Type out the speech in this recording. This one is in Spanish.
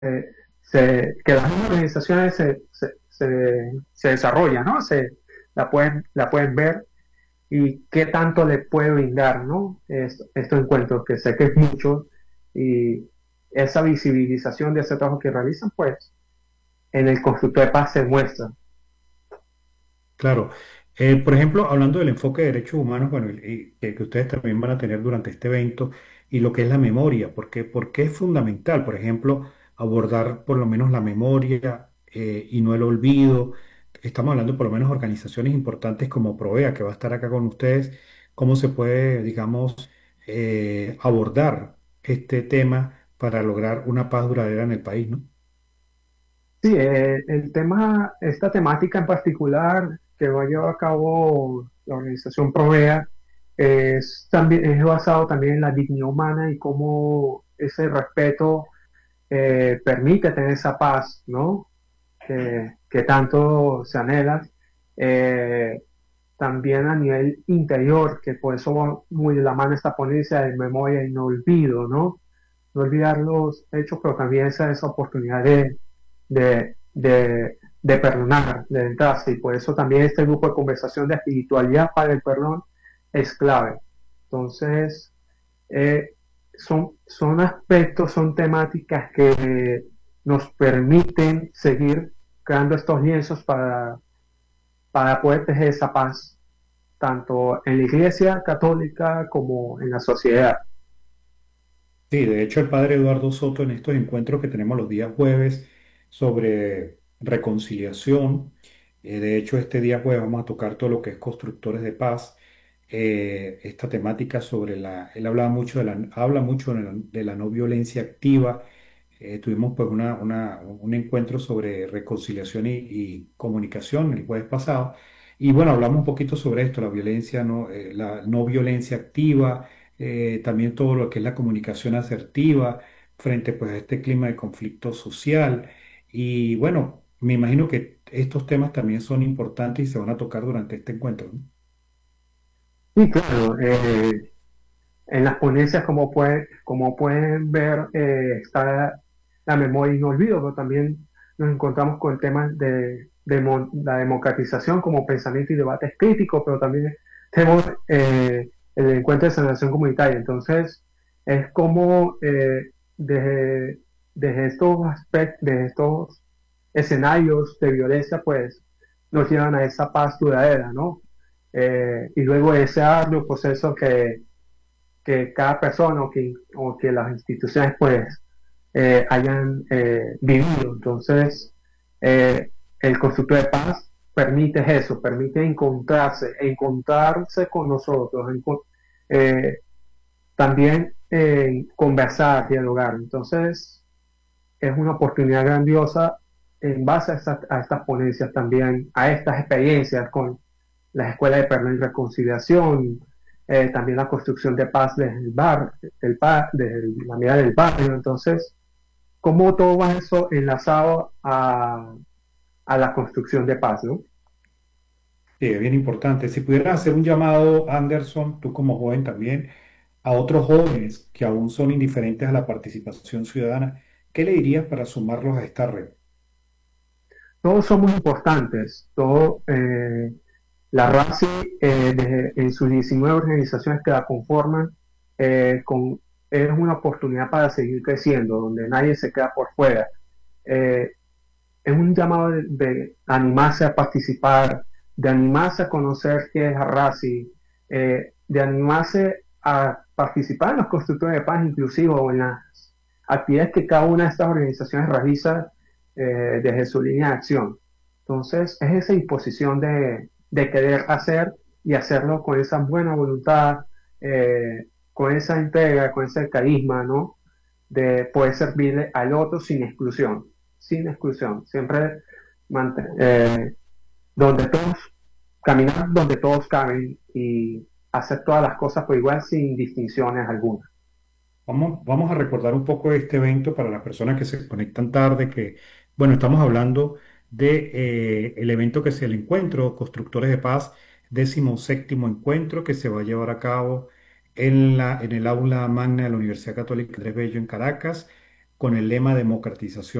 que las mismas organizaciones se desarrollan, ¿no? La pueden ver y qué tanto le puede brindar, ¿no? Estos encuentros, que sé que es mucho, y esa visibilización de ese trabajo que realizan, pues en el Constructor de Paz se muestra. Claro. Por ejemplo, hablando del enfoque de derechos humanos, bueno, y que ustedes también van a tener durante este evento, y lo que es la memoria, porque es fundamental, por ejemplo, abordar por lo menos la memoria y no el olvido. Estamos hablando por lo menos de organizaciones importantes como Provea, que va a estar acá con ustedes. ¿Cómo se puede, digamos, abordar este tema para lograr una paz duradera en el país, ¿no? Sí, el tema, esta temática en particular que va a llevar a cabo la organización Provea es basado también en la dignidad humana y cómo ese respeto permite tener esa paz, ¿no? Que tanto se anhela. Eh, También a nivel interior, que por eso va muy de la mano esta ponencia de memoria y no olvido, ¿no? No olvidar los hechos, pero también esa oportunidad de perdonar, de entrarse. Y por eso también este grupo de conversación de espiritualidad para el perdón es clave. Entonces, eh, son aspectos, son temáticas que nos permiten seguir creando estos lienzos para poder tejer esa paz, tanto en la Iglesia católica como en la sociedad. Sí, de hecho el padre Eduardo Soto en estos encuentros que tenemos los días jueves sobre reconciliación, de hecho este día jueves vamos a tocar todo lo que es constructores de paz, esta temática sobre él habla mucho de la no violencia activa. Tuvimos pues un encuentro sobre reconciliación y comunicación el jueves pasado, y bueno, hablamos un poquito sobre esto, la violencia no, la no violencia activa, también todo lo que es la comunicación asertiva frente pues a este clima de conflicto social. Y bueno, me imagino que estos temas también son importantes y se van a tocar durante este encuentro, ¿no? Y claro, en las ponencias, como pueden ver, está la memoria y no olvido, pero también nos encontramos con el tema de la democratización como pensamiento y debates críticos, pero también tenemos el encuentro de sanación comunitaria. Entonces, es como desde estos aspectos, de estos escenarios de violencia, pues nos llevan a esa paz duradera, ¿no? Y luego ese arduo proceso que cada persona o que las instituciones pues hayan vivido. Entonces, el constructor de paz permite eso, permite encontrarse con nosotros, eh, también conversar, dialogar. Entonces, es una oportunidad grandiosa en base a estas ponencias también, a estas experiencias con las escuelas de perdón y reconciliación, también la construcción de paz desde desde la mirada del barrio. Entonces, ¿cómo todo va eso enlazado a la construcción de paz, ¿no? Sí, es bien importante. Si pudieras hacer un llamado, Anderson, tú como joven también, a otros jóvenes que aún son indiferentes a la participación ciudadana, ¿qué le dirías para sumarlos a esta red? Todos somos importantes, la RACI en sus 19 organizaciones que la conforman, con, es una oportunidad para seguir creciendo, donde nadie se queda por fuera. Eh, es un llamado de animarse a participar, de animarse a conocer qué es Arrasi, de animarse a participar en los constructores de paz, inclusive o en las actividades que cada una de estas organizaciones realiza desde su línea de acción. Entonces, es esa disposición de querer hacer y hacerlo con esa buena voluntad, con esa entrega, con ese carisma, ¿no? De poder servirle al otro sin exclusión, siempre eh, donde todos, caminar donde todos caben y hacer todas las cosas por igual sin distinciones alguna. Vamos a recordar un poco de este evento para las personas que se conectan tarde, que, bueno, estamos hablando de el evento que es el encuentro Constructores de Paz, 17º encuentro que se va a llevar a cabo en el aula magna de la Universidad Católica Andrés Bello en Caracas, con el lema democratización